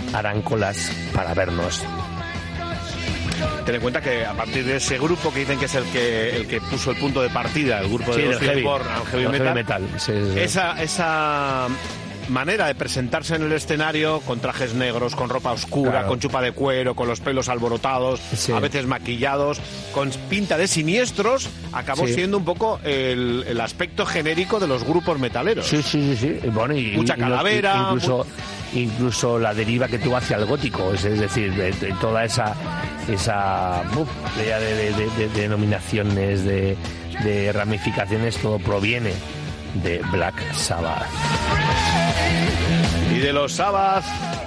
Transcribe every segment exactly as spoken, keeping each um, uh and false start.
harán colas para vernos. Ten en cuenta que a partir de ese grupo que dicen que es el que el que puso el punto de partida, el grupo Sí, de el los heavy, Born, el heavy el metal, heavy metal, sí, sí, sí. Esa, esa manera de presentarse en el escenario con trajes negros, con ropa oscura, claro. con chupa de cuero, con los pelos alborotados, sí. a veces maquillados, con pinta de siniestros, acabó sí. siendo un poco el, el aspecto genérico de los grupos metaleros. Sí, sí, sí, sí. Bueno, y, Mucha y, y calavera, los, incluso, muy... incluso la deriva que tuvo hacia el gótico, es, es decir, de, de toda esa esa uf, de, de, de, de, de denominaciones, de, de ramificaciones, todo proviene de Black Sabbath. Y de los Sabbath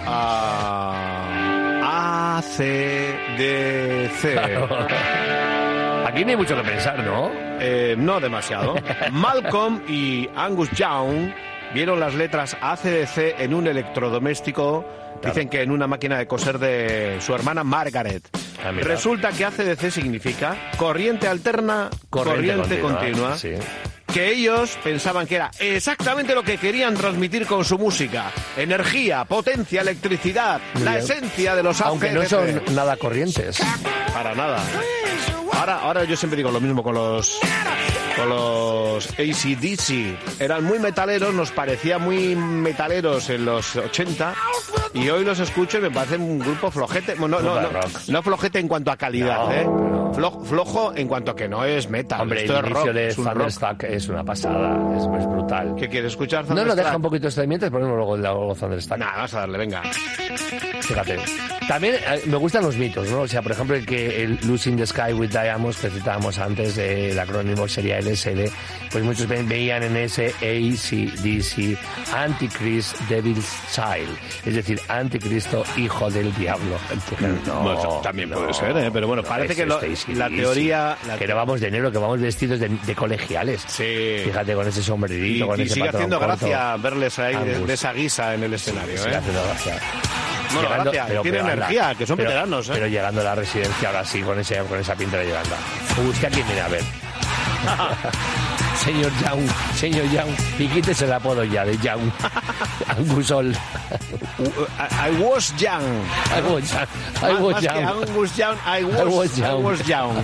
a A C D C. Aquí no hay mucho que pensar, ¿no? Eh, no demasiado. Malcolm y Angus Young vieron las letras A C D C en un electrodoméstico, claro. Dicen que en una máquina de coser de su hermana Margaret. Ah, resulta que A C D C significa corriente alterna, corriente, corriente continua. continua sí. Que ellos pensaban que era exactamente lo que querían transmitir con su música. Energía, potencia, electricidad, Muy la bien. esencia de los A C D C. Aunque no son nada corrientes. Para nada. Ahora, ahora yo siempre digo lo mismo con los con los A C D C. Eran muy metaleros, nos parecía muy metaleros en los ochenta y hoy los escucho y me parece un grupo flojete. No, no, no, no, no flojete en cuanto a calidad, no, ¿eh? No. Flojo, flojo en cuanto a que no es metal. Hombre, esto el es inicio rock, de es un Thunderstruck es una pasada, es, es brutal. ¿Qué quieres escuchar? No, no, deja un poquito de mientras, ponemos luego, luego Thunderstruck. Nada, vamos a darle, venga. Fíjate. También eh, me gustan los mitos, ¿no? O sea, por ejemplo, el que el Losing the Sky with Diamonds, que citábamos antes, eh, el acrónimo sería L S D, pues muchos ve, veían en ese A C D C Antichrist Devil's Child, es decir, Anticristo, hijo del diablo. No, bueno, también no, puede ser, ¿eh? Pero bueno, parece que lo, la teoría... La que no vamos de negro, que vamos vestidos de, de colegiales. Sí. Fíjate, con ese sombrerito, y, con y ese sigue haciendo corto. gracia verles ahí de, de esa guisa en el escenario, sí, ¿eh? Sigue haciendo gracia. Bueno, llegando, gracias, pero, tiene pero, energía, anda, que son pero, veteranos, ¿eh? Pero llegando a la residencia ahora sí, con, ese, con esa pinta de llegando. Busca quien viene a ver. Señor Young, señor Young, y quítese el apodo ya de Young. Angusol. I was young. I was young. I was Más young. que Angus Young, I was, I was young. I was young.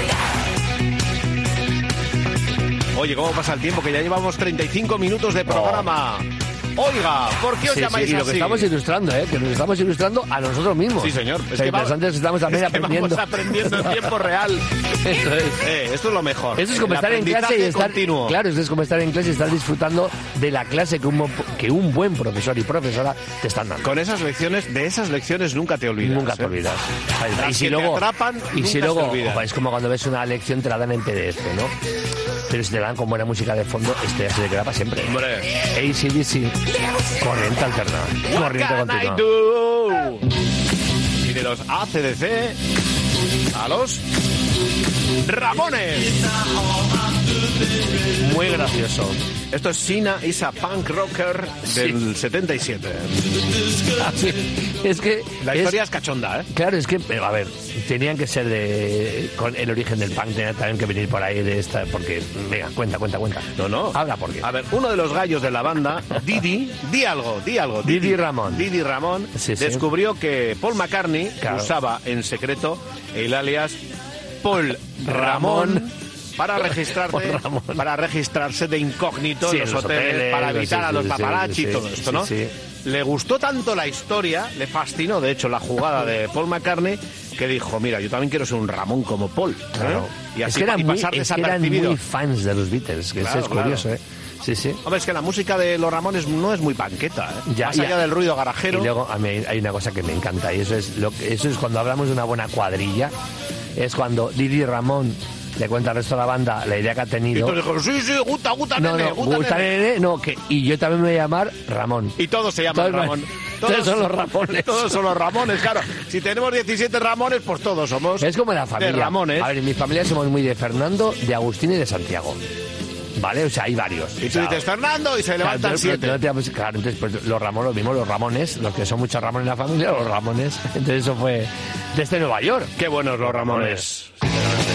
Oye, ¿cómo pasa el tiempo? Que ya llevamos treinta y cinco minutos de programa. Oh. Oiga, ¿por qué os sí, llamáis sí, y lo así? que estamos ilustrando, ¿eh? Que nos estamos ilustrando a nosotros mismos. Sí, señor. Es Pero que vamos, antes estamos también es que aprendiendo. vamos aprendiendo en tiempo real. Esto es. Eh, esto es lo mejor. Esto es como el estar en clase y estar... continuo. Claro, esto es como estar en clase y estar disfrutando de la clase que un, que un buen profesor y profesora te están dando. Con esas lecciones, de esas lecciones nunca te olvidas. Nunca te ¿eh? olvidas. Las y si que luego, te atrapan, y nunca si luego se olvidan. ojo, es como cuando ves una lección te la dan en P D F, ¿no? Pero si te la dan con buena música de fondo, esto ya se te queda para siempre. Hombre. A C D C, corriente alterna. Corriente continua. Y de los A C D C a los Ramones. Muy gracioso. Esto es Sina is a Punk Rocker del sí. setenta y siete. Así, es que la historia es, es cachonda, ¿eh? Claro, es que, a ver, tenían que ser de... Con el origen del punk tenía también que venir por ahí de esta... Porque, venga, cuenta, cuenta, cuenta. No, no. Habla por qué. A ver, uno de los gallos de la banda, Didi, di algo, di algo. Didi, Didi Ramón. Didi Ramón sí, sí. descubrió que Paul McCartney claro. usaba en secreto el alias Paul Ramón, Ramón para registrarse, para registrarse de incógnito sí, en los, los hoteles, hoteles, para evitar sí, a los paparazzi sí, y todo esto, ¿no? Sí, sí. Le gustó tanto la historia, le fascinó, de hecho, la jugada de Paul McCartney, que dijo, mira, yo también quiero ser un Ramón como Paul. ¿eh? Claro. Y así es que eran, y pasar muy, es que eran muy fans de los Beatles, que claro, eso es curioso, claro. ¿eh? Sí, sí. Hombre, es que la música de los Ramones no es muy panqueta, ¿eh? Ya, Más ya. allá del ruido garajero. Y luego a mí hay una cosa que me encanta, y eso es, lo que, eso es cuando hablamos de una buena cuadrilla, es cuando Didi Ramón le cuenta al resto de la banda la idea que ha tenido. Y todos dijeron, sí, sí, gusta, gusta, no, nene, no, gusta, gusta nene. nene. No, que, y yo también me voy a llamar Ramón. Y todos se llaman todos, Ramón. Todos, todos son los Ramones. Todos son los Ramones, claro. Si tenemos diecisiete Ramones, pues todos somos. Es como la familia. De Ramones. A ver, en mi familia somos muy de Fernando, de Agustín y de Santiago. ¿Vale? O sea, hay varios. Y tú claro. dices Fernando y se levantan claro, siete. No, no, no, claro, entonces pues, los Ramones, lo mismo, los Ramones, los que son muchos Ramones en la familia, los Ramones. Entonces eso fue desde Nueva York. Qué buenos los Ramones. Ramones.